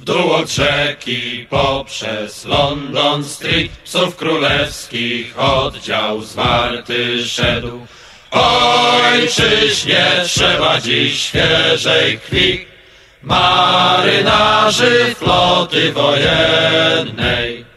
dół od rzeki poprzez London Street, psów królewskich oddział zwarty szedł. Ojczyźnie trzeba dziś świeżej krwi, marynarzy floty wojennej.